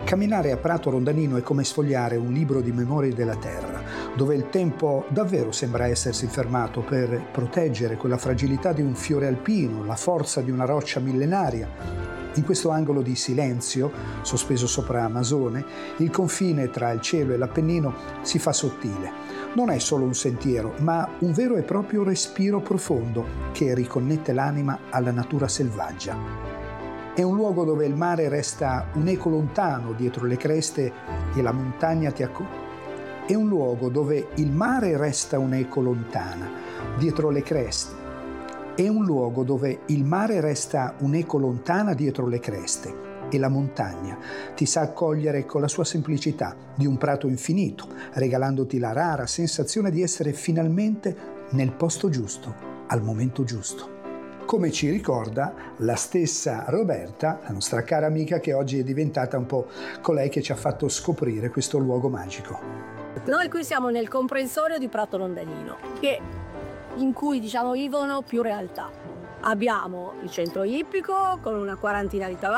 Camminare a Prato Rondanino è come sfogliare un libro di memorie della terra, dove il tempo davvero sembra essersi fermato per proteggere quella fragilità di un fiore alpino, la forza di una roccia millenaria. In questo angolo di silenzio, sospeso sopra Amazone, il confine tra il cielo e l'Appennino si fa sottile. Non è solo un sentiero, ma un vero e proprio respiro profondo che riconnette l'anima alla natura selvaggia. È un luogo dove il mare resta un eco lontano dietro le creste e la montagna ti accoglie. È un luogo dove il mare resta un'eco lontana dietro le creste. È un luogo dove il mare resta un'eco lontana dietro le creste e la montagna ti sa accogliere con la sua semplicità di un prato infinito, regalandoti la rara sensazione di essere finalmente nel posto giusto, al momento giusto. Come ci ricorda la stessa Roberta, la nostra cara amica, che oggi è diventata un po' colei che ci ha fatto scoprire questo luogo magico. Noi qui siamo nel comprensorio di Prato Rondanino, in cui vivono più realtà. Abbiamo il centro ippico con una quarantina di cavalli,